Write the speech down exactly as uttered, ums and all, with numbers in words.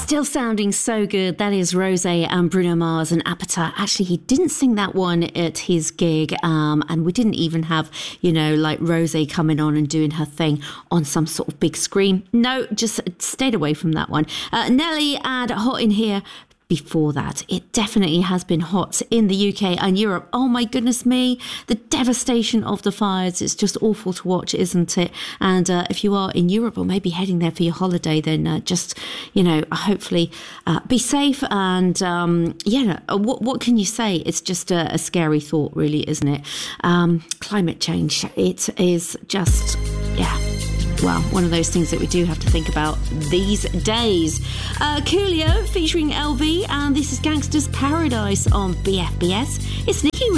Still sounding so good. That is Rosé and Bruno Mars and Appetite. Actually, he didn't sing that one at his gig, um, and we didn't even have, you know, like Rosé coming on and doing her thing on some sort of big screen. No, just stayed away from that one. Uh, Nelly and Hot in Here. Before that, it definitely has been hot in the U K and Europe. Oh my goodness me, the devastation of the fires. It's just awful to watch, isn't it? And uh, if you are in Europe or maybe heading there for your holiday, then uh, just, you know, hopefully uh, be safe. And um, yeah, what, what can you say? It's just a, a scary thought, really, isn't it? Um, climate change, it is just, yeah. Well, one of those things that we do have to think about these days. Uh, Coolio featuring L V, and this is Gangster's Paradise on B F B S. It's Nikki.